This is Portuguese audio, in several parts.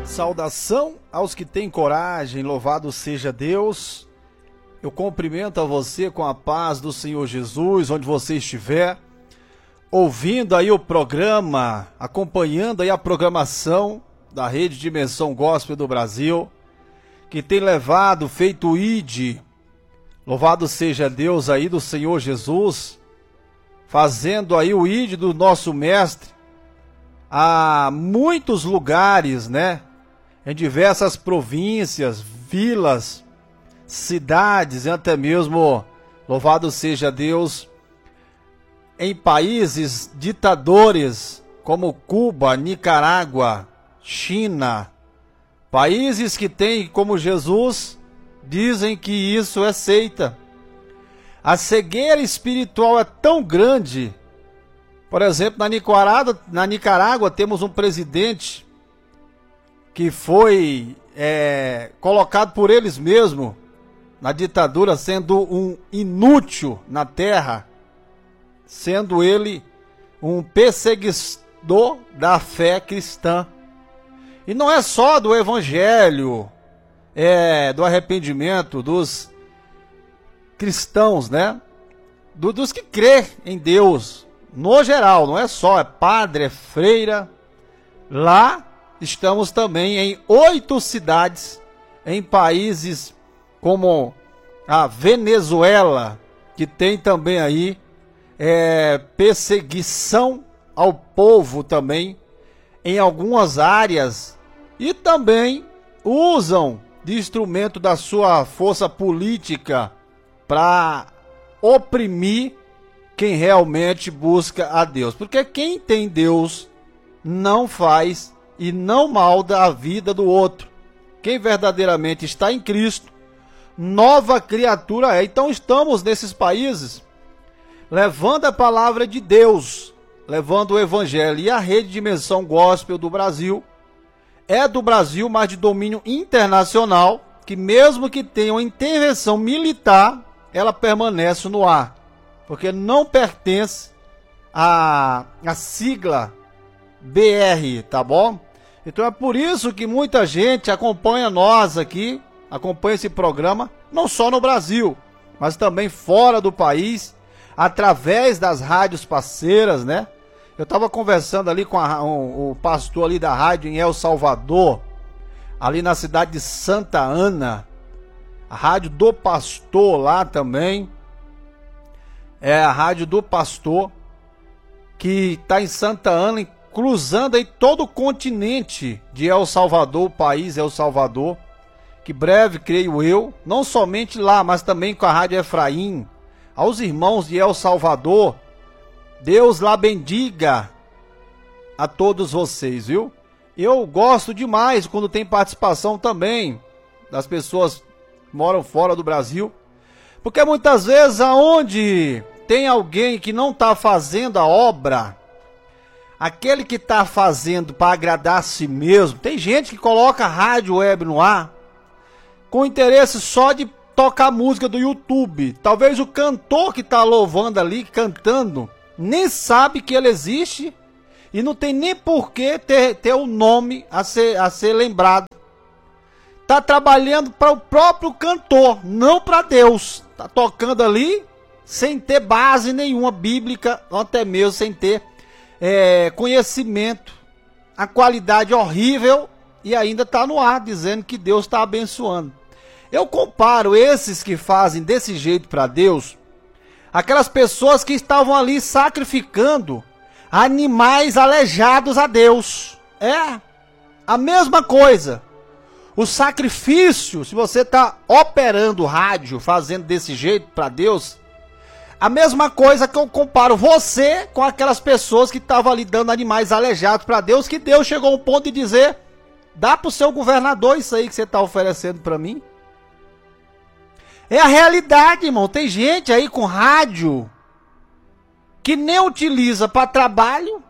Saudação aos que têm coragem, louvado seja Deus. Eu cumprimento a você com a paz do Senhor Jesus, onde você estiver, ouvindo aí o programa, acompanhando aí a programação da Rede Dimensão Gospel do Brasil, que tem feito o ID, louvado seja Deus aí do Senhor Jesus, fazendo aí o ID do nosso mestre, a muitos lugares, né? Em diversas províncias, vilas, cidades e até mesmo, louvado seja Deus, em países ditadores como Cuba, Nicarágua, China, países que têm como Jesus, dizem que isso é seita. A cegueira espiritual é tão grande. Por exemplo, na Nicarágua temos um presidente que foi colocado por eles mesmos na ditadura, sendo um inútil na terra, sendo ele um perseguidor da fé cristã. E não é só do evangelho, do arrependimento dos cristãos, né? Dos que crê em Deus, no geral, não é só, é padre, é freira. Lá estamos também em 8 cidades, em países como a Venezuela, que tem também aí perseguição ao povo também, em algumas áreas, e também usam de instrumento da sua força política para oprimir quem realmente busca a Deus. Porque quem tem Deus não faz e não malda a vida do outro. Quem verdadeiramente está em Cristo, nova criatura é. Então estamos nesses países levando a palavra de Deus, levando o evangelho. E a Rede Dimensão Gospel do Brasil é do Brasil, mas de domínio internacional, que mesmo que tenha uma intervenção militar, ela permanece no ar, porque não pertence à sigla BR, tá bom? Então é por isso que muita gente acompanha nós aqui, acompanha esse programa, não só no Brasil, mas também fora do país, através das rádios parceiras, né? Eu estava conversando ali com o pastor ali da rádio em El Salvador, ali na cidade de Santa Ana, a rádio do pastor lá também, é a rádio do pastor, que está em Santa Ana, cruzando aí todo o continente de El Salvador, o país El Salvador, que breve, creio eu, não somente lá, mas também com a Rádio Efraim, aos irmãos de El Salvador, Deus lá bendiga a todos vocês, viu? Eu gosto demais quando tem participação também das pessoas que moram fora do Brasil, porque muitas vezes aonde tem alguém que não está fazendo a obra, aquele que está fazendo para agradar a si mesmo, tem gente que coloca a rádio web no ar com interesse só de tocar música do YouTube. Talvez o cantor que está louvando ali, cantando, nem sabe que ele existe e não tem nem por que ter o nome a ser lembrado. Está trabalhando para o próprio cantor, não para Deus. Está tocando ali sem ter base nenhuma bíblica, ou até mesmo sem ter conhecimento, a qualidade horrível, e ainda está no ar dizendo que Deus está abençoando. Eu comparo esses que fazem desse jeito para Deus, aquelas pessoas que estavam ali sacrificando animais aleijados a Deus. É a mesma coisa. O sacrifício, se você está operando rádio, fazendo desse jeito para Deus, a mesma coisa que eu comparo você com aquelas pessoas que estavam ali dando animais aleijados para Deus, que Deus chegou ao ponto de dizer: dá para o seu governador isso aí que você está oferecendo para mim. É a realidade, irmão. Tem gente aí com rádio que nem utiliza para trabalho,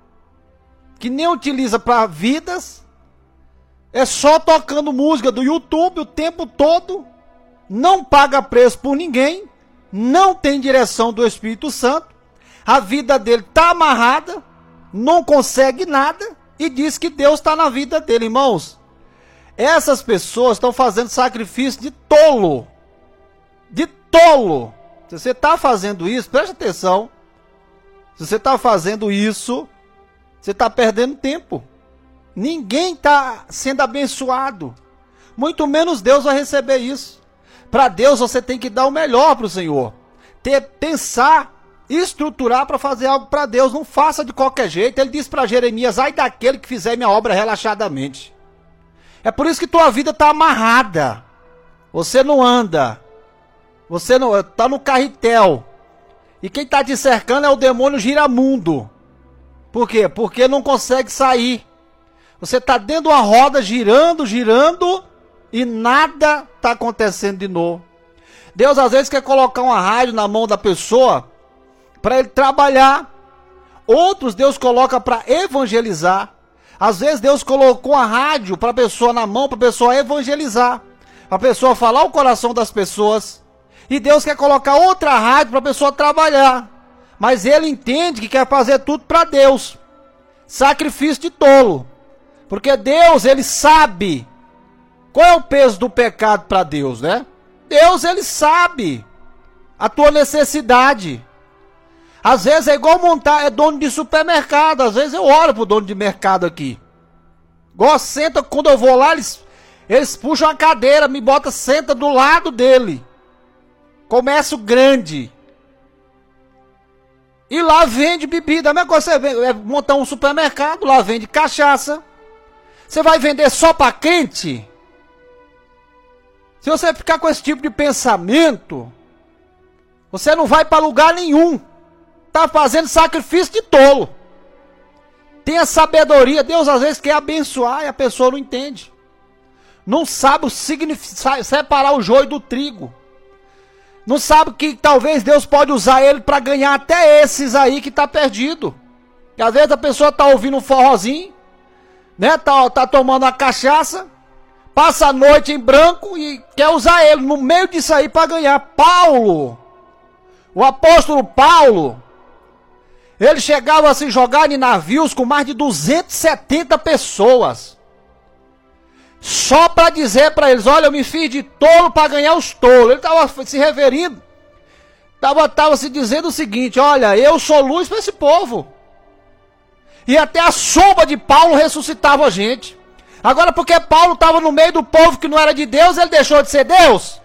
que nem utiliza para vidas, é só tocando música do YouTube o tempo todo, não paga preço por ninguém, não tem direção do Espírito Santo, a vida dele está amarrada, não consegue nada e diz que Deus está na vida dele. Irmãos, Essas pessoas estão fazendo sacrifício de tolo. De tolo. Se você está fazendo isso, preste atenção. Se você está fazendo isso, você está perdendo tempo. Ninguém está sendo abençoado. Muito menos Deus vai receber isso. Para Deus você tem que dar o melhor para o Senhor. Pensar, estruturar para fazer algo para Deus. Não faça de qualquer jeito. Ele disse para Jeremias: ai daquele que fizer minha obra relaxadamente. É por isso que tua vida está amarrada. Você não anda. Você não está no carretel. E quem está te cercando é o demônio giramundo. Por quê? Porque não consegue sair. Você está dentro de uma roda girando, girando, e nada está acontecendo de novo. Deus às vezes quer colocar uma rádio na mão da pessoa para ele trabalhar. Outros Deus coloca para evangelizar. Às vezes Deus colocou a rádio para a pessoa na mão, para a pessoa evangelizar. Para a pessoa falar o coração das pessoas. E Deus quer colocar outra rádio para a pessoa trabalhar. Mas ele entende que quer fazer tudo para Deus. Sacrifício de tolo. Porque Deus, ele sabe qual é o peso do pecado para Deus, né? Deus, ele sabe a tua necessidade. Às vezes é igual é dono de supermercado. Às vezes eu oro pro dono de mercado aqui. Senta, quando eu vou lá, eles puxam a cadeira, me botam, senta do lado dele. Comércio grande. E lá vende bebida. A mesma coisa você montar um supermercado, lá vende cachaça. Você vai vender só para crente? Se você ficar com esse tipo de pensamento, você não vai para lugar nenhum. Está fazendo sacrifício de tolo. Tenha sabedoria. Deus às vezes quer abençoar e a pessoa não entende. Não sabe o significado, separar o joio do trigo. Não sabe que talvez Deus pode usar ele para ganhar até esses aí que tá perdido. E às vezes a pessoa tá ouvindo um forrozinho, né? Tá tomando uma cachaça, passa a noite em branco e quer usar ele no meio disso aí para ganhar. Paulo, o apóstolo Paulo, ele chegava a se jogar em navios com mais de 270 pessoas. Só para dizer para eles: olha, eu me fiz de tolo para ganhar os tolos. Ele estava se referindo, estava se dizendo o seguinte: olha, eu sou luz para esse povo. E até a sombra de Paulo ressuscitava a gente. Agora, porque Paulo estava no meio do povo que não era de Deus, ele deixou de ser Deus?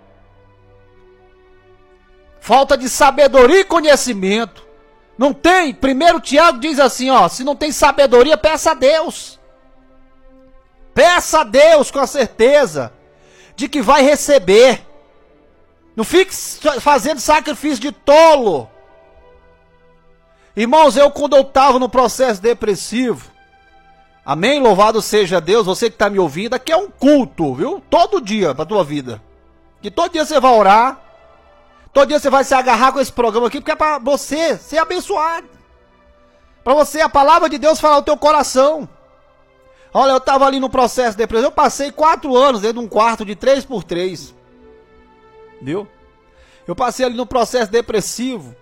Falta de sabedoria e conhecimento. Não tem? 1 Tiago diz assim, ó: se não tem sabedoria, peça a Deus. Peça a Deus com a certeza de que vai receber. Não fique fazendo sacrifício de tolo. Irmãos, quando eu estava no processo depressivo, amém? Louvado seja Deus, você que está me ouvindo, aqui é um culto, viu? Todo dia para a tua vida. Que todo dia você vai orar, todo dia você vai se agarrar com esse programa aqui, porque é para você ser abençoado. Para você, a palavra de Deus falar o teu coração. Olha, eu estava ali no processo depressivo, eu passei 4 anos dentro de um quarto de 3x3. Viu? Eu passei ali no processo depressivo.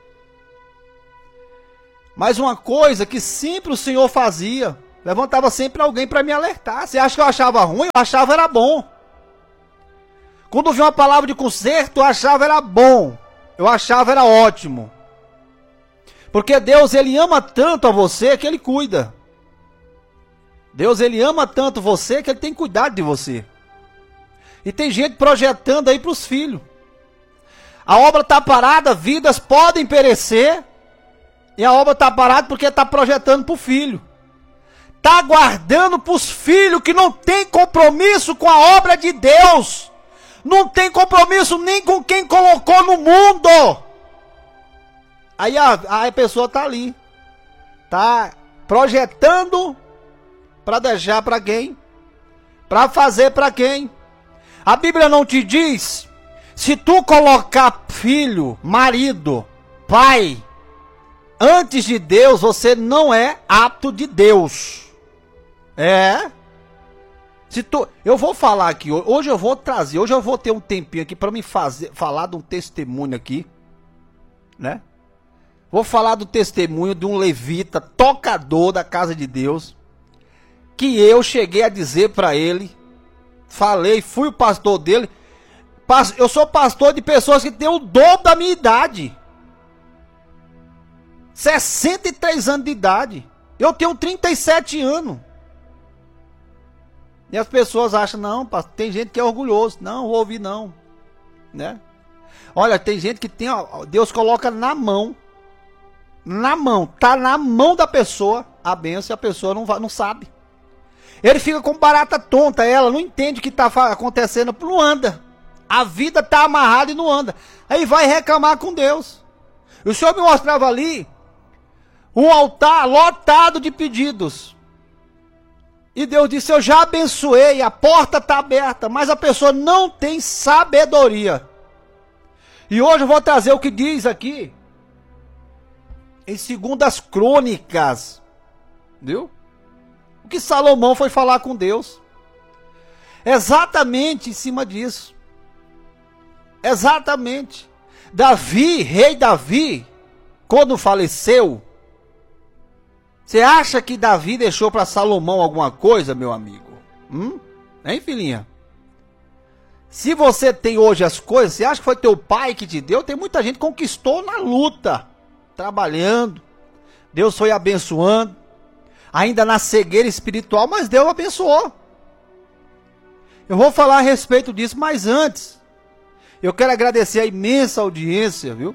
Mas uma coisa que sempre o Senhor fazia, levantava sempre alguém para me alertar. Você acha que eu achava ruim? Eu achava era bom. Quando eu vi uma palavra de conserto, eu achava era bom. Eu achava era ótimo. Porque Deus, ele ama tanto a você que ele cuida. Deus, ele ama tanto você que ele tem cuidado de você. E tem gente projetando aí para os filhos. A obra está parada, vidas podem perecer. E a obra está parada porque está projetando para o filho. Está guardando para os filhos que não tem compromisso com a obra de Deus. Não tem compromisso nem com quem colocou no mundo. Aí a pessoa está ali. Está projetando para deixar para quem? Para fazer para quem? A Bíblia não te diz: se tu colocar filho, marido, pai, antes de Deus, você não é apto de Deus. Eu vou falar aqui, hoje eu vou ter um tempinho aqui para me falar de um testemunho aqui, né? Vou falar do testemunho de um levita, tocador da casa de Deus, que eu cheguei a dizer para ele falei, fui o pastor dele. Eu sou pastor de pessoas que têm o dobro da minha idade. 63 anos de idade. Eu tenho 37 anos. E as pessoas acham, não, pastor, tem gente que é orgulhoso. Não, vou ouvir não. Né? Olha, tem gente que tem, ó, Deus coloca na mão. Na mão, tá na mão da pessoa a bênção e a pessoa não sabe. Ele fica com barata tonta, ela não entende o que está acontecendo, não anda. A vida está amarrada e não anda. Aí vai reclamar com Deus. E o Senhor me mostrava ali um altar lotado de pedidos. E Deus disse, eu já abençoei, a porta está aberta, mas a pessoa não tem sabedoria. E hoje eu vou trazer o que diz aqui, em 2 Crônicas, viu? O que Salomão foi falar com Deus. Exatamente em cima disso. Exatamente. Davi, rei Davi, quando faleceu, você acha que Davi deixou para Salomão alguma coisa, meu amigo? Hein, filhinha? Se você tem hoje as coisas, você acha que foi teu pai que te deu? Tem muita gente que conquistou na luta, trabalhando. Deus foi abençoando. Ainda na cegueira espiritual, mas Deus abençoou. Eu vou falar a respeito disso, mas antes, eu quero agradecer a imensa audiência, viu?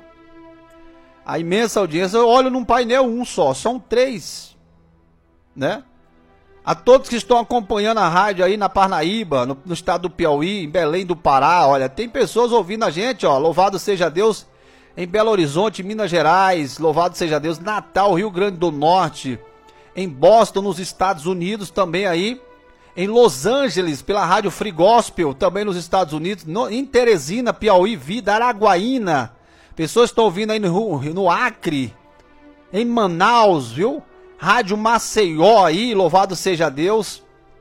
A imensa audiência, eu olho num painel um só, são 3, né? A todos que estão acompanhando a rádio aí na Parnaíba, no estado do Piauí, em Belém do Pará, olha, tem pessoas ouvindo a gente, ó, louvado seja Deus, em Belo Horizonte, Minas Gerais, louvado seja Deus, Natal, Rio Grande do Norte, em Boston, nos Estados Unidos, também aí, em Los Angeles, pela Rádio Free Gospel, também nos Estados Unidos, em Teresina, Piauí, Vida, Araguaína, pessoas estão ouvindo aí no Acre, em Manaus, viu? Rádio Maceió aí, louvado seja Deus.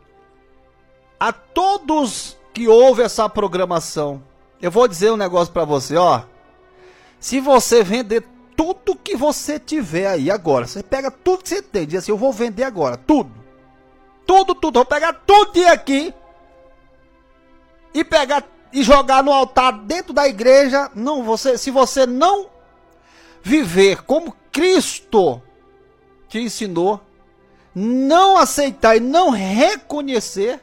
A todos que ouvem essa programação, eu vou dizer um negócio pra você, ó. Se você vender tudo que você tiver aí agora, você pega tudo que você tem, diz assim, eu vou vender agora, tudo, vou pegar tudo aqui e jogar no altar dentro da igreja. Não, se você não viver como Cristo te ensinou, não aceitar e não reconhecer,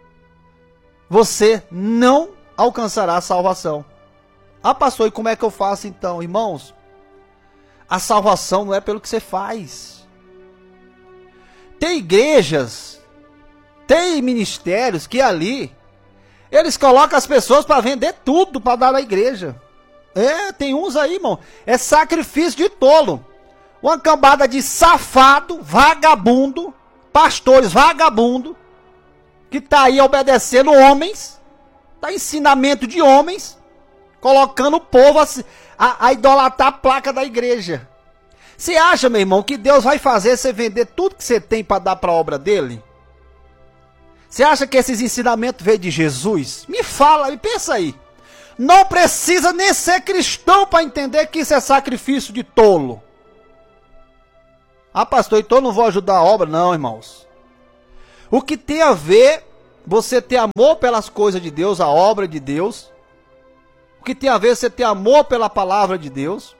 você não alcançará a salvação. Ah, pastor, e como é que eu faço então, irmãos? A salvação não é pelo que você faz. Tem igrejas, tem ministérios que ali, eles colocam as pessoas para vender tudo para dar na igreja. Tem uns aí, irmão, é sacrifício de tolo. Uma cambada de safado, vagabundo, pastores vagabundo, que tá aí obedecendo homens, tá ensinamento de homens, colocando o povo a idolatrar a placa da igreja. Você acha, meu irmão, que Deus vai fazer você vender tudo que você tem para dar para a obra dele? Você acha que esses ensinamentos veio de Jesus? Me fala, me pensa aí. Não precisa nem ser cristão para entender que isso é sacrifício de tolo. Ah, pastor, então eu não vou ajudar a obra? Não, irmãos. O que tem a ver você ter amor pelas coisas de Deus, a obra de Deus? O que tem a ver você ter amor pela palavra de Deus?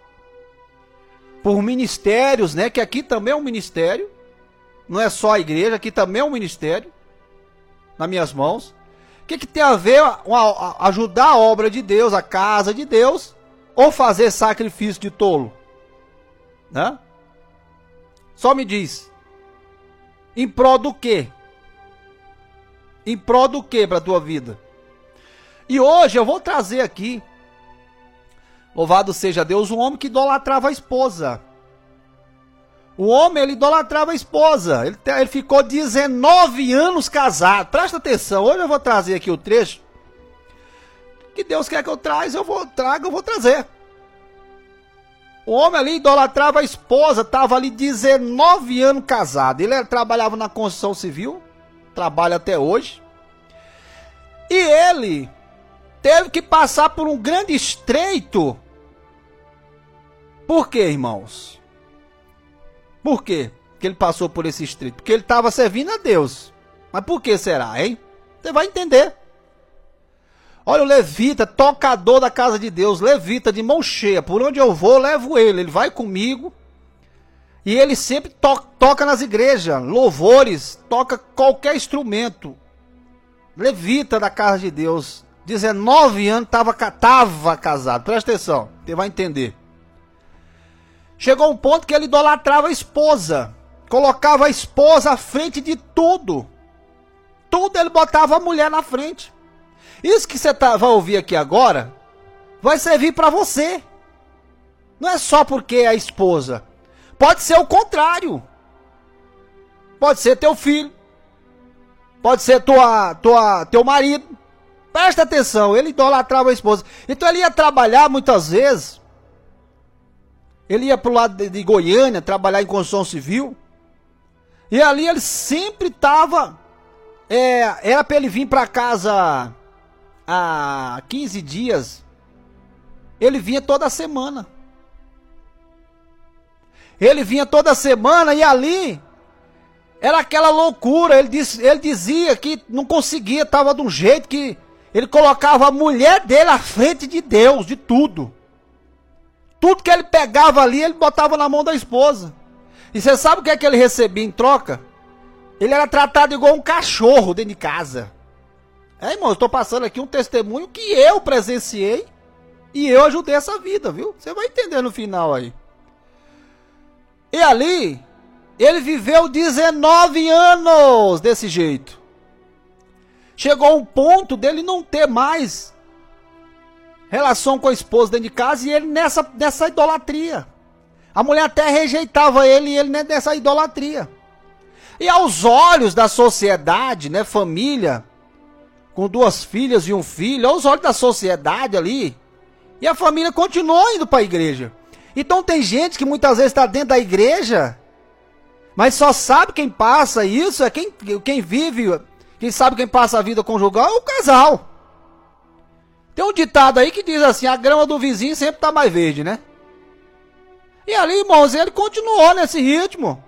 Por ministérios, né? Que aqui também é um ministério. Não é só a igreja, aqui também é um ministério. Nas minhas mãos. O que tem a ver ajudar a obra de Deus, a casa de Deus? Ou fazer sacrifício de tolo? Né? Só me diz. Em prol do quê? Em prol do quê para a tua vida? E hoje eu vou trazer aqui, louvado seja Deus, um homem que idolatrava a esposa. O homem, ele idolatrava a esposa. Ele ficou 19 anos casado. Presta atenção, hoje eu vou trazer aqui o trecho que Deus quer que eu traga, eu vou trazer. O homem ali idolatrava a esposa, estava ali 19 anos casado. Ele trabalhava na construção civil, trabalha até hoje. E ele teve que passar por um grande estreito. Por quê, irmãos? Por quê que ele passou por esse estreito? Porque ele estava servindo a Deus. Mas por que será, hein? Você vai entender. Olha o levita, tocador da casa de Deus, levita de mão cheia. Por onde eu vou, eu levo ele. Ele vai comigo. E ele sempre toca nas igrejas, louvores, toca qualquer instrumento. Levita da casa de Deus. 19 anos, tava casado. Presta atenção, você vai entender. Chegou um ponto que ele idolatrava a esposa. Colocava a esposa à frente de tudo. Tudo ele botava a mulher na frente. Isso que você vai ouvir aqui agora, vai servir para você. Não é só porque é a esposa. Pode ser o contrário. Pode ser teu filho. Pode ser teu marido. Presta atenção, ele idolatrava a esposa. Então ele ia trabalhar muitas vezes. Ele ia pro lado de Goiânia, trabalhar em construção civil. E ali ele sempre estava... era para ele vir para casa há 15 dias. Ele vinha toda semana. Ele vinha toda semana e ali era aquela loucura. Ele dizia que não conseguia, estava de um jeito que ele colocava a mulher dele à frente de Deus, de tudo. Tudo que ele pegava ali, ele botava na mão da esposa. E você sabe o que é que ele recebia em troca? Ele era tratado igual um cachorro dentro de casa. Irmão, eu estou passando aqui um testemunho que eu presenciei e eu ajudei essa vida, viu? Você vai entender no final aí. E ali, ele viveu 19 anos desse jeito. Chegou um ponto dele não ter mais relação com a esposa dentro de casa e ele nessa idolatria. A mulher até rejeitava ele e ele nessa idolatria. E aos olhos da sociedade, né, família, com 2 filhas e um filho, aos olhos da sociedade ali, e a família continuou indo para a igreja. Então tem gente que muitas vezes está dentro da igreja, mas só sabe quem passa isso, é quem vive, quem sabe quem passa a vida conjugal é o casal. Tem um ditado aí que diz assim, a grama do vizinho sempre está mais verde, né? E ali, irmãos, ele continuou nesse ritmo.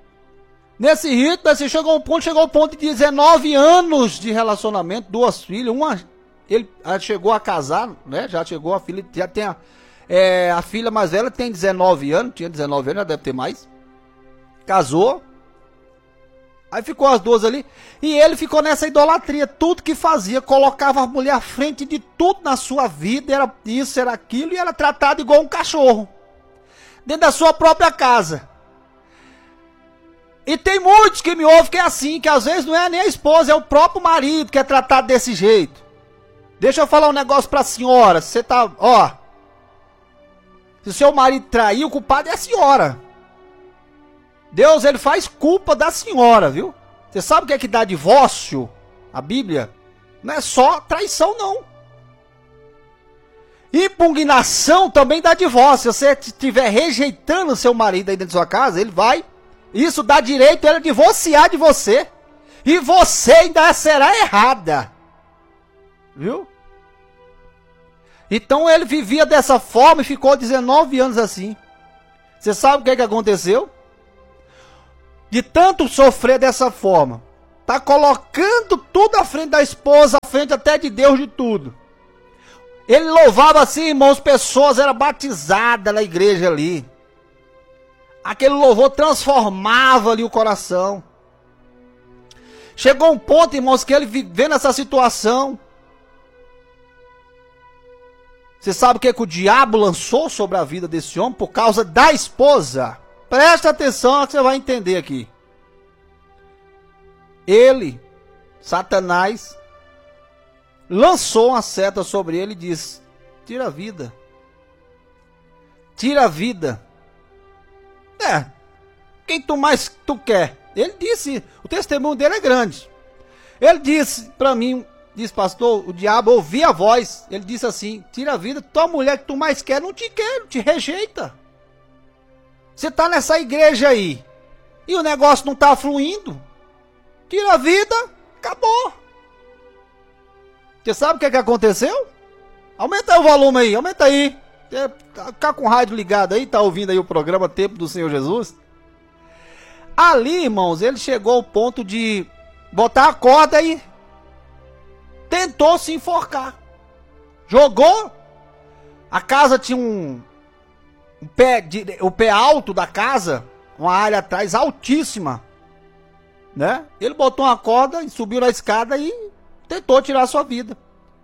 Chegou ao ponto de 19 anos de relacionamento, 2 filhas, ele chegou a casar, né? Já chegou a filha, já tem a filha mais velha tem 19 anos, tinha 19 anos, já deve ter mais. Casou. Aí ficou as 2 ali. E ele ficou nessa idolatria. Tudo que fazia, colocava a mulher à frente de tudo na sua vida. Era isso, era aquilo. E era tratado igual um cachorro. Dentro da sua própria casa. E tem muitos que me ouvem que é assim. Que às vezes não é nem a esposa, é o próprio marido que é tratado desse jeito. Deixa eu falar um negócio pra senhora. Você tá, ó. Se o seu marido traiu, o culpado é a senhora. Deus, ele faz culpa da senhora, viu? Você sabe o que é que dá divórcio? A Bíblia? Não é só traição, não. Impugnação também dá divórcio. Se você estiver rejeitando o seu marido aí dentro da sua casa, ele vai. Isso dá direito a ele divorciar de você. E você ainda será errada. Viu? Então ele vivia dessa forma e ficou 19 anos assim. Você sabe o que aconteceu? De tanto sofrer dessa forma, tá colocando tudo à frente da esposa, à frente até de Deus, de tudo. Ele louvava assim, irmãos, pessoas eram batizadas na igreja ali. Aquele louvor transformava ali o coração. Chegou um ponto, irmãos, que ele vivendo essa situação. Você sabe o que o diabo lançou sobre a vida desse homem por causa da esposa? Presta atenção que você vai entender aqui. Ele, Satanás, lançou uma seta sobre ele e disse: tira a vida. Tira a vida. Quem tu quer? Ele disse, o testemunho dele é grande. Ele disse para mim, disse, pastor, o diabo ouvia a voz. Ele disse assim: tira a vida, tua mulher que tu mais quer não te quer, te rejeita. Você está nessa igreja aí e o negócio não está fluindo. Tira a vida, acabou. Você sabe o que aconteceu? Aumenta aí o volume aí, aumenta aí. Ficar com o rádio ligado aí, tá ouvindo aí o programa Tempo do Senhor Jesus. Ali, irmãos, ele chegou ao ponto de botar a corda e tentou se enforcar. Jogou. A casa tinha o pé alto da casa, uma área atrás altíssima, né? Ele botou uma corda e subiu na escada e tentou tirar a sua vida.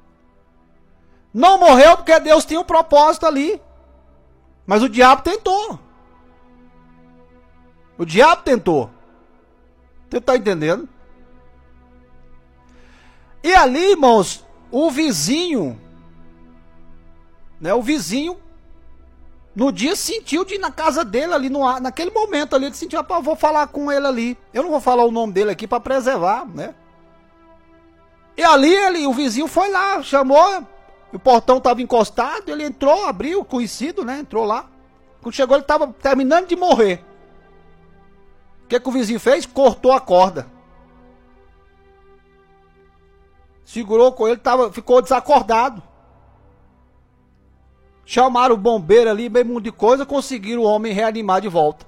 Não morreu porque Deus tinha um propósito ali. Mas o diabo tentou. O diabo tentou. Você tá entendendo? E ali, irmãos, o vizinho, né? O vizinho, no dia sentiu de ir na casa dele ali, naquele momento ali, ele sentiu, rapaz, eu vou falar com ele ali. Eu não vou falar o nome dele aqui para preservar, né? E ali, o vizinho foi lá, chamou, o portão estava encostado, ele entrou, abriu, conhecido, né? Entrou lá. Quando chegou, ele estava terminando de morrer. O que o vizinho fez? Cortou a corda. Segurou com ele, ficou desacordado. Chamaram o bombeiro ali, bem muito de coisa, conseguiram o homem reanimar de volta.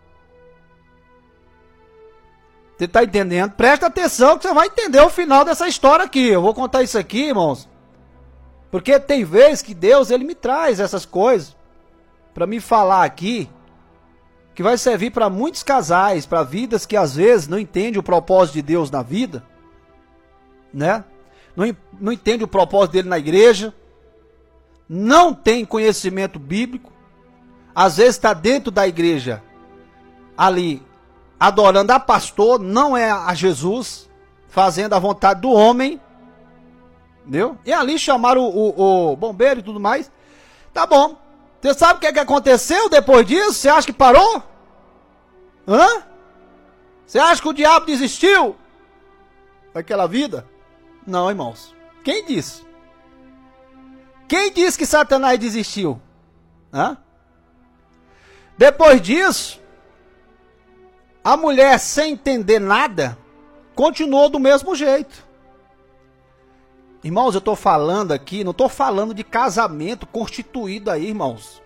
Você tá entendendo? Presta atenção que você vai entender o final dessa história aqui. Eu vou contar isso aqui, irmãos. Porque tem vezes que Deus, ele me traz essas coisas para me falar aqui, que vai servir para muitos casais, para vidas que às vezes não entendem o propósito de Deus na vida, né? Não entende o propósito dele na igreja, não tem conhecimento bíblico, às vezes está dentro da igreja, ali, adorando a pastor, não é a Jesus, fazendo a vontade do homem, entendeu? E ali chamaram o bombeiro e tudo mais. Tá bom. Você sabe o que aconteceu depois disso? Você acha que parou? Hã? Você acha que o diabo desistiu daquela vida? Não, irmãos. Quem disse? Quem disse que Satanás desistiu? Hã? Depois disso, a mulher, sem entender nada, continuou do mesmo jeito. Irmãos, eu estou falando aqui, não estou falando de casamento constituído aí, irmãos.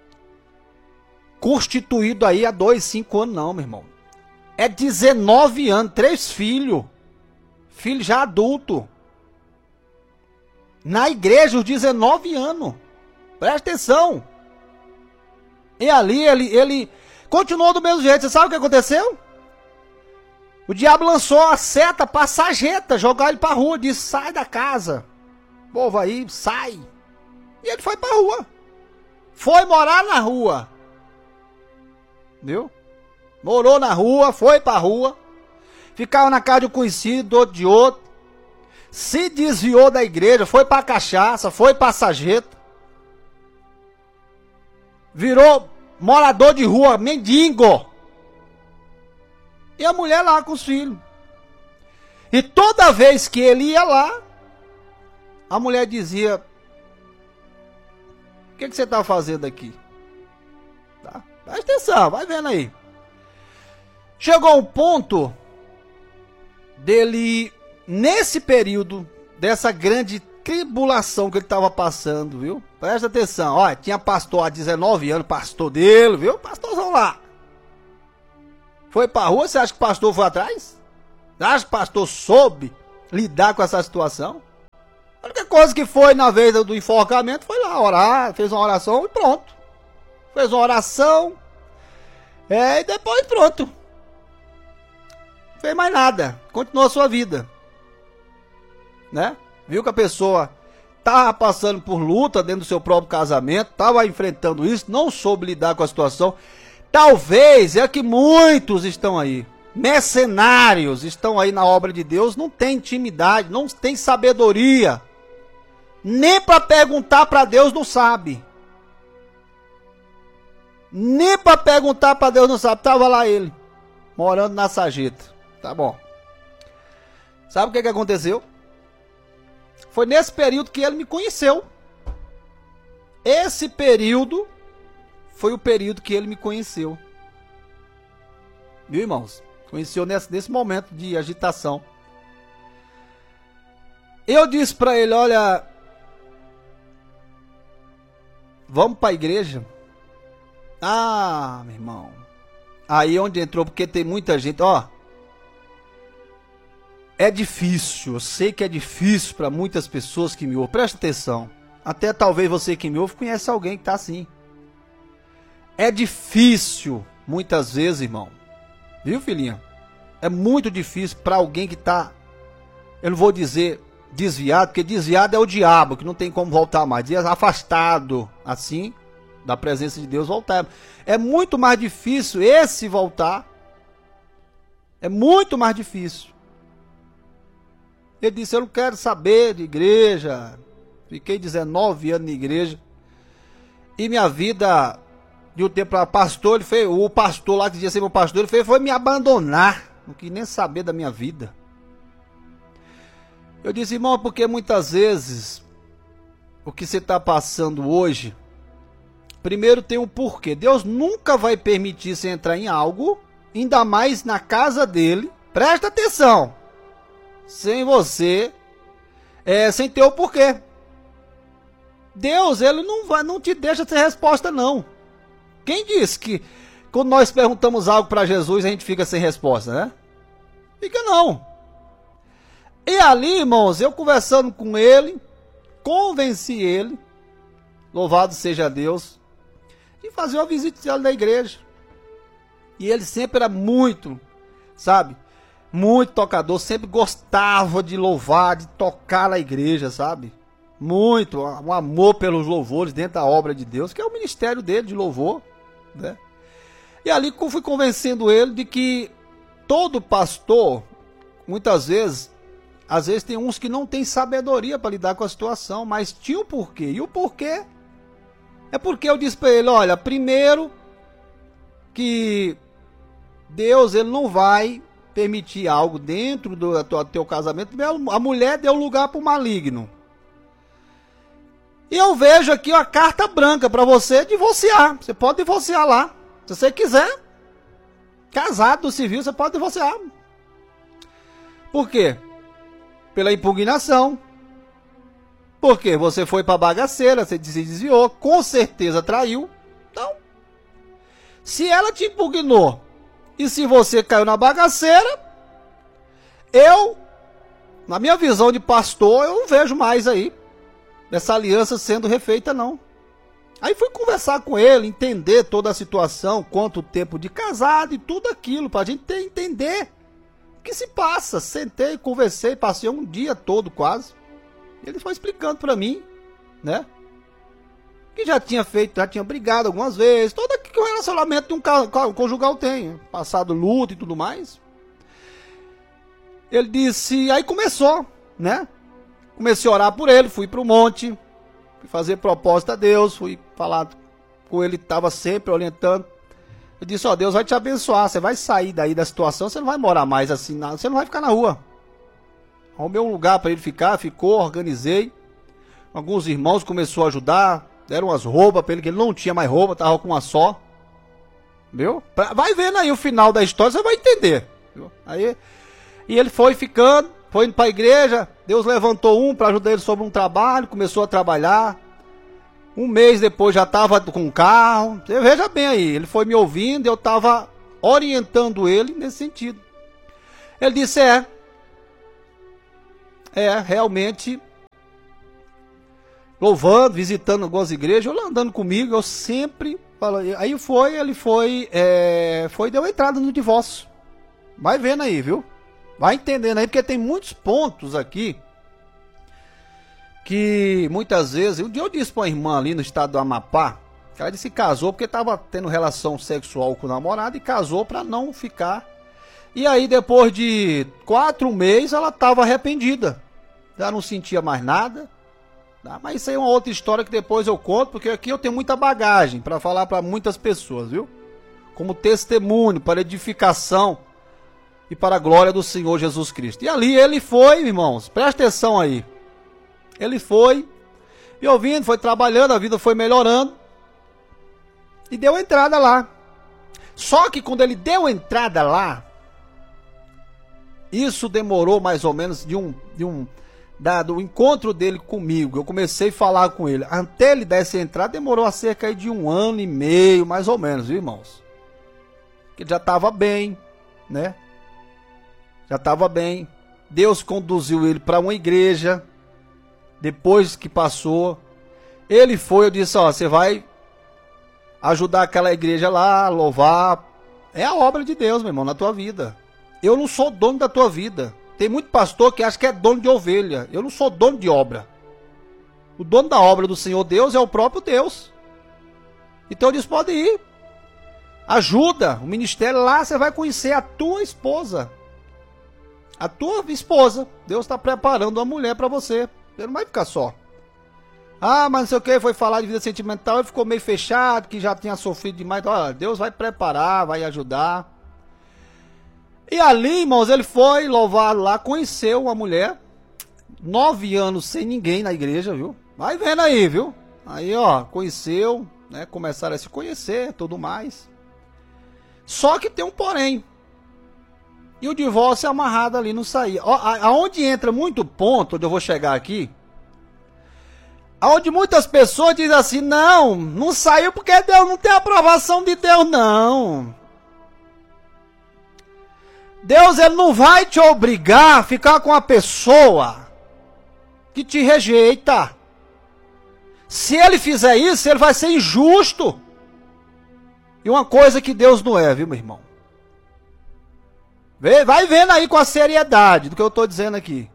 Constituído aí há 2, 5 anos não, meu irmão. É 19 anos, 3 filhos. Filho já adulto. Na igreja, os 19 anos. Presta atenção. E ali, ele continuou do mesmo jeito. Você sabe o que aconteceu? O diabo lançou a seta para a sarjeta, jogar ele para a rua, disse, sai da casa. O povo aí, sai. E ele foi para a rua. Foi morar na rua. Viu? Morou na rua, foi para a rua. Ficava na casa de um conhecido, outro de outro. Se desviou da igreja, foi para a cachaça, foi para a sarjeta. Virou morador de rua, mendigo. E a mulher lá com os filhos. E toda vez que ele ia lá, a mulher dizia, o que você está fazendo aqui? Tá? Presta atenção, vai vendo aí. Chegou um ponto dele, nesse período, dessa grande tribulação que ele estava passando, viu? Presta atenção, olha, tinha pastor há 19 anos, pastor dele, viu? Pastorzão lá. Foi pra rua, você acha que o pastor foi atrás? Você acha que o pastor soube lidar com essa situação? A única coisa que foi na vez do enforcamento foi lá orar, fez uma oração e pronto. Fez uma oração, e depois pronto. Não fez mais nada, continuou a sua vida. Né? Viu que a pessoa estava passando por luta dentro do seu próprio casamento, estava enfrentando isso, não soube lidar com a situação. Talvez é que muitos estão aí, mercenários, estão aí na obra de Deus, não tem intimidade, não tem sabedoria, nem para perguntar para Deus não sabe, nem para perguntar para Deus não sabe. Tava lá ele, morando na sarjeta, tá bom. Sabe o que aconteceu? Foi nesse período que ele me conheceu. Esse período foi o período que ele me conheceu. Viu, irmãos? Conheceu nesse momento de agitação. Eu disse para ele, olha, vamos para a igreja? Ah, meu irmão. Aí onde entrou, porque tem muita gente, ó. É difícil, eu sei que é difícil para muitas pessoas que me ouvem. Presta atenção. Até talvez você que me ouve conhece alguém que está assim. É difícil, muitas vezes, irmão. Viu, filhinha? É muito difícil para alguém que está, eu não vou dizer desviado, porque desviado é o diabo, que não tem como voltar mais. Diz afastado, assim, da presença de Deus, voltar. É muito mais difícil esse voltar. É muito mais difícil. Ele disse, eu não quero saber de igreja. Fiquei 19 anos na igreja. E minha vida, de um tempo para pastor, ele fez, o pastor lá que dizia ser meu pastor, ele fez, foi me abandonar. Não quis nem saber da minha vida. Eu disse, irmão, porque muitas vezes o que você está passando hoje, primeiro tem um porquê. Deus nunca vai permitir você entrar em algo, ainda mais na casa dele. Presta atenção. Sem você, sem ter o porquê. Deus, ele não te deixa ter resposta, não. Quem disse que quando nós perguntamos algo para Jesus, a gente fica sem resposta, né? Fica não. E ali, irmãos, eu conversando com ele, convenci ele, louvado seja Deus, de fazer uma visita na igreja. E ele sempre era muito, sabe, muito tocador, sempre gostava de louvar, de tocar na igreja, sabe? Muito, um amor pelos louvores dentro da obra de Deus, que é o ministério dele de louvor, né? E ali eu fui convencendo ele de que todo pastor, muitas vezes, às vezes tem uns que não tem sabedoria para lidar com a situação, mas tinha o porquê. E o porquê é porque eu disse para ele, olha, primeiro que Deus, ele não vai permitir algo dentro do teu casamento. A mulher deu lugar para o maligno. E eu vejo aqui a carta branca para você divorciar. Você pode divorciar lá. Se você quiser. Casado do civil, você pode divorciar. Por quê? Pela impugnação. Porque você foi para bagaceira, você se desviou, com certeza traiu. Então, se ela te impugnou e se você caiu na bagaceira, na minha visão de pastor, eu não vejo mais aí essa aliança sendo refeita, não. Aí fui conversar com ele, entender toda a situação, quanto tempo de casado e tudo aquilo, para a gente entender o que se passa. Sentei, conversei, passei um dia todo quase. Ele foi explicando para mim, né? Que já tinha brigado algumas vezes, todo que o relacionamento de um conjugal tem, passado luto e tudo mais. Ele disse, aí começou, né? Comecei a orar por ele, fui para o monte, fui fazer propósito a Deus, fui falar com ele, estava sempre orientando. Eu disse, ó, Deus vai te abençoar, você vai sair daí da situação, você não vai morar mais assim, você não vai ficar na rua. Arrumei um lugar para ele ficar, ficou, organizei. Alguns irmãos começaram a ajudar, deram umas roupas para ele, que ele não tinha mais roupa, estava com uma só. Viu? Vai vendo aí o final da história, você vai entender. Viu? Aí, e ele foi ficando, foi indo para a igreja, Deus levantou para ajudar ele sobre um trabalho, começou a trabalhar. Um mês depois já estava com um carro. Você veja bem aí, ele foi me ouvindo, eu estava orientando ele nesse sentido. Ele disse, realmente, louvando, visitando algumas igrejas, ele andando comigo, eu sempre falei. Aí deu entrada no divórcio. Vai vendo aí, viu? Vai entendendo aí, porque tem muitos pontos aqui que muitas vezes, um dia eu disse para uma irmã ali no estado do Amapá, que ela disse que casou porque estava tendo relação sexual com o namorado e casou para não ficar. E aí depois de 4 meses ela estava arrependida, já não sentia mais nada. Mas isso aí é uma outra história que depois eu conto, porque aqui eu tenho muita bagagem para falar para muitas pessoas, viu? Como testemunho, para edificação e para a glória do Senhor Jesus Cristo. E ali ele foi, irmãos, presta atenção aí. Ele foi, e ouvindo, foi trabalhando, a vida foi melhorando, e deu entrada lá. Só que quando ele deu entrada lá, isso demorou mais ou menos do encontro dele comigo. Eu comecei a falar com ele. Até ele dar essa entrada, demorou a cerca de 1 ano e meio, mais ou menos, viu, irmãos? Ele já estava bem, né? Já estava bem. Deus conduziu ele para uma igreja. Depois que passou, Ele foi, eu disse, ó, você vai ajudar aquela igreja lá, louvar. É a obra de Deus, meu irmão, na tua vida. Eu não sou dono da tua vida. Tem muito pastor que acha que é dono de ovelha. Eu não sou dono de obra. O dono da obra do Senhor Deus é o próprio Deus. Então eles podem ir. Ajuda o ministério lá, você vai conhecer a tua esposa. A tua esposa. Deus está preparando uma mulher para você. Você não vai ficar só. Ah, mas não sei o que, foi falar de vida sentimental, ele ficou meio fechado, que já tinha sofrido demais. Olha, Deus vai preparar, vai ajudar. E ali, irmãos, ele foi louvado lá, conheceu uma mulher, 9 anos sem ninguém na igreja, viu? Vai vendo aí, viu? Aí, ó, conheceu, né? Começaram a se conhecer, tudo mais. Só que tem um porém. E o divórcio é amarrado ali, não saía. Aonde entra muito ponto, onde eu vou chegar aqui, aonde muitas pessoas dizem assim, não saiu porque Deus não tem aprovação de Deus, não. Deus, ele não vai te obrigar a ficar com a pessoa que te rejeita. Se ele fizer isso, ele vai ser injusto. E uma coisa que Deus não é, viu, meu irmão? Vai vendo aí com a seriedade do que eu estou dizendo aqui.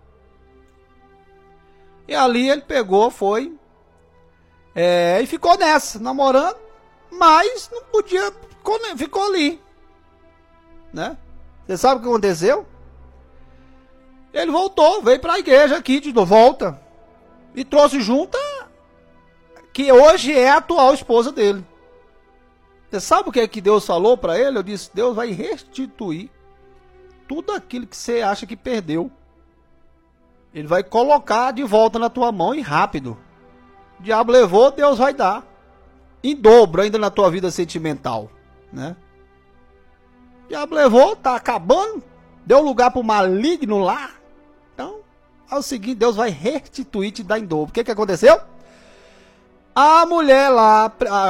E ali ele pegou, foi, e ficou nessa, namorando, mas não podia, ficou ali, né? Você sabe o que aconteceu? Ele voltou, veio para a igreja aqui de volta, e trouxe junto que hoje é a atual esposa dele. Você sabe o que é que Deus falou para ele? Eu disse, Deus vai restituir tudo aquilo que você acha que perdeu. Ele vai colocar de volta na tua mão e rápido. O diabo levou, Deus vai dar. Em dobro ainda na tua vida sentimental, né? O diabo levou, tá acabando. Deu lugar pro maligno lá. Então, é o seguinte, Deus vai restituir, te dar em dobro. O que aconteceu? A mulher lá,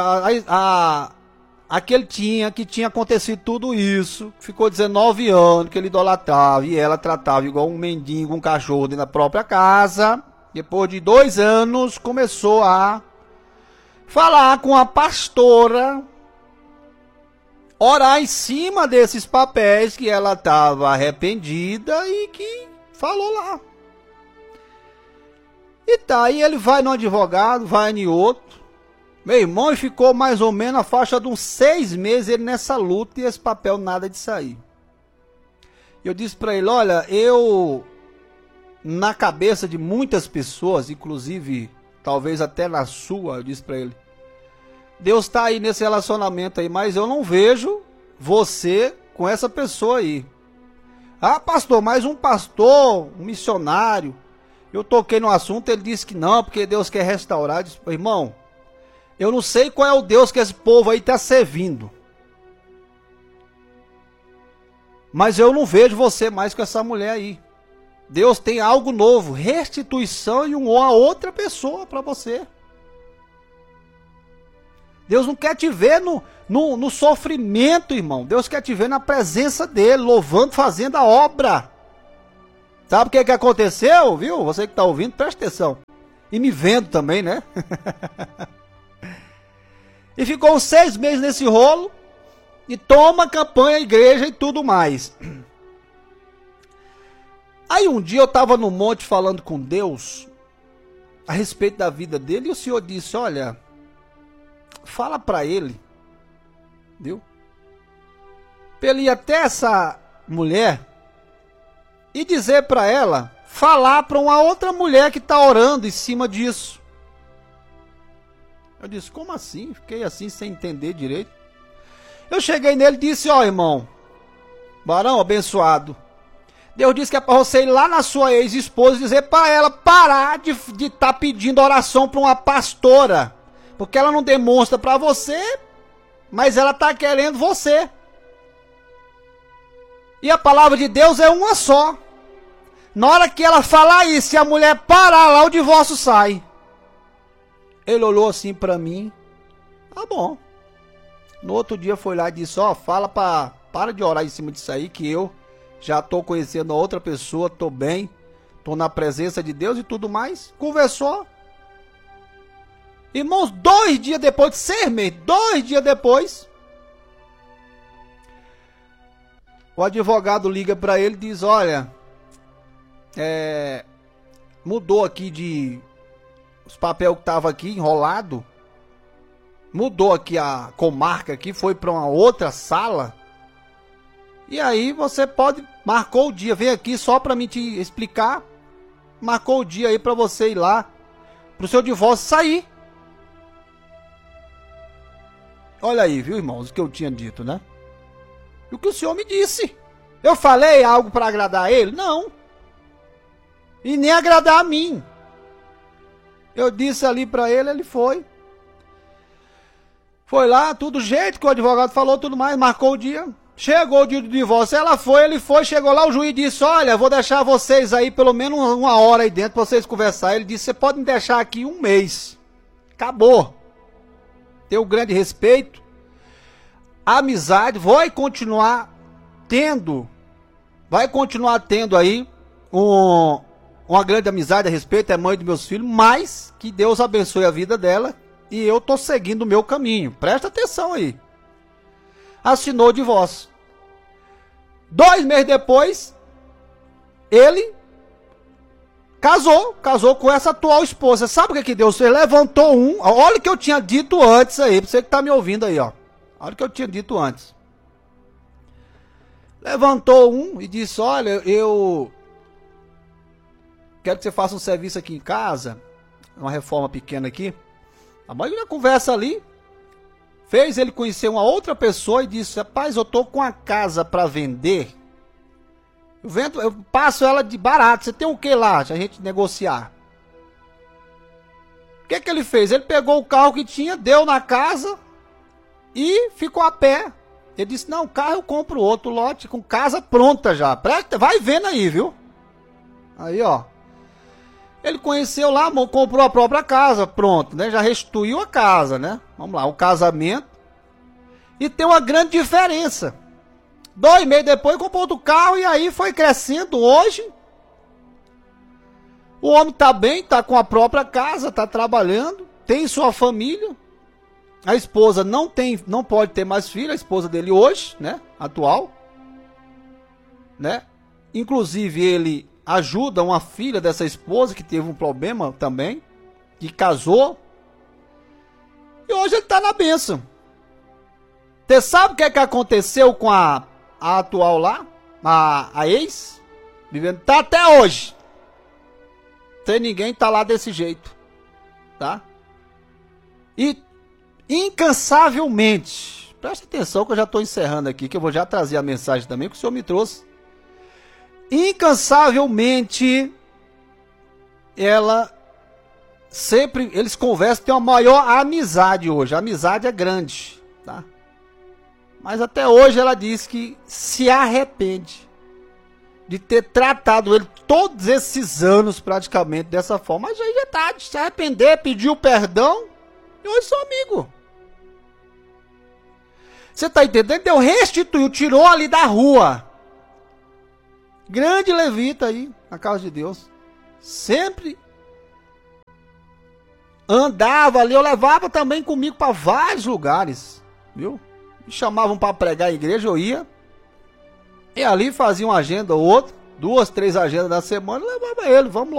aquele que tinha acontecido tudo isso, ficou 19 anos que ele idolatrava e ela tratava igual um mendigo, um cachorro dentro da própria casa. Depois de 2 anos, começou a falar com a pastora, orar em cima desses papéis que ela estava arrependida e que falou lá. E tá, aí ele vai no advogado, vai em outro. Meu irmão, e ficou mais ou menos a faixa de uns 6 meses ele nessa luta e esse papel nada de sair. Eu disse para ele, olha, na cabeça de muitas pessoas, inclusive, talvez até na sua, eu disse para ele, Deus está aí nesse relacionamento aí, mas eu não vejo você com essa pessoa aí. Ah, pastor, mas um pastor, um missionário, eu toquei no assunto, ele disse que não, porque Deus quer restaurar. Eu disse, irmão, eu não sei qual é o Deus que esse povo aí está servindo, mas eu não vejo você mais com essa mulher aí. Deus tem algo novo, restituição e uma outra pessoa para você. Deus não quer te ver no sofrimento, irmão. Deus quer te ver na presença dele, louvando, fazendo a obra. Sabe o que aconteceu, viu? Você que está ouvindo, presta atenção. E me vendo também, né? E ficou uns 6 meses nesse rolo. E toma campanha, igreja e tudo mais. Aí um dia eu estava no monte falando com Deus a respeito da vida dele. E o Senhor disse, olha, fala para ele, viu? Para ele ir até essa mulher e dizer para ela, falar para uma outra mulher que está orando em cima disso. Eu disse, como assim? Fiquei assim sem entender direito. Eu cheguei nele e disse, ó irmão, varão abençoado, Deus disse que é para você ir lá na sua ex-esposa e dizer para ela parar de estar pedindo oração para uma pastora. Porque ela não demonstra para você, mas ela está querendo você. E a palavra de Deus é uma só. Na hora que ela falar isso, se a mulher parar lá, o divórcio sai. Ele olhou assim para mim. Tá bom. No outro dia foi lá e disse, ó, para de orar em cima disso aí, que eu já estou conhecendo a outra pessoa, estou bem, estou na presença de Deus e tudo mais. Conversou. Irmãos, 2 dias depois de 6 meses, 2 dias depois, o advogado liga para ele e diz: olha, mudou aqui de... Os papéis que estavam aqui enrolado, mudou aqui a comarca aqui, foi para uma outra sala. E aí você pode... Marcou o dia, vem aqui só para me te explicar. Marcou o dia aí para você ir lá, pro seu divórcio sair. Olha aí, viu, irmãos, o que eu tinha dito, né? E o que o senhor me disse? Eu falei algo para agradar a ele? Não. E nem agradar a mim. Eu disse ali para ele, ele foi. Foi lá, tudo do jeito que o advogado falou, tudo mais, marcou o dia. Chegou o dia do divórcio, ela foi, ele foi, chegou lá, o juiz disse: olha, vou deixar vocês aí pelo menos 1 hora aí dentro pra vocês conversar. Ele disse: você pode me deixar aqui 1 mês. Acabou. Tenho grande respeito. A amizade vai continuar tendo aí uma grande amizade a respeito, é mãe dos meus filhos, mas que Deus abençoe a vida dela e eu tô seguindo o meu caminho. Presta atenção aí. Assinou o divórcio. 2 meses depois, ele casou com essa atual esposa. Sabe o que Deus fez? Levantou um. Olha o que eu tinha dito antes aí, pra você que tá me ouvindo aí, ó. Olha o que eu tinha dito antes. Levantou um e disse: olha, eu quero que você faça um serviço aqui em casa, uma reforma pequena aqui. A mãe já conversa ali. Fez ele conhecer uma outra pessoa e disse: rapaz, eu tô com a casa para vender. Eu passo ela de barato. Você tem o que lá? A gente negociar. O que ele fez? Ele pegou o carro que tinha, deu na casa e ficou a pé. Ele disse: não, o carro eu compro outro lote com casa pronta já. Vai vendo aí, viu? Aí, ó. Ele conheceu lá, comprou a própria casa, pronto, né? Já restituiu a casa, né? Vamos lá, o casamento. E tem uma grande diferença. 2 meses depois comprou outro carro e aí foi crescendo. Hoje, o homem tá bem, tá com a própria casa, tá trabalhando, tem sua família. A esposa não pode ter mais filho, a esposa dele hoje, né? Atual, né? Inclusive ele ajuda uma filha dessa esposa que teve um problema também, que casou. E hoje ele está na bênção. Você sabe o que é que aconteceu com a atual lá? A ex? Vivendo, tá até hoje. Sem ninguém, tá lá desse jeito. Tá? E incansavelmente, presta atenção que eu já estou encerrando aqui, que eu vou já trazer a mensagem também que o senhor me trouxe. Incansavelmente, eles conversam, tem uma maior amizade hoje. A amizade é grande, tá? Mas até hoje ela diz que se arrepende de ter tratado ele todos esses anos praticamente dessa forma. Mas aí já tá de se arrepender, pediu perdão e hoje são amigos. Você tá entendendo? Deu, restituiu, tirou ali da rua. Grande levita aí, na casa de Deus. Sempre andava ali, eu levava também comigo para vários lugares, viu? Me chamavam para pregar em igreja, eu ia. E ali fazia uma agenda ou outra, 2, 3 agendas na semana, levava ele, vamos lá.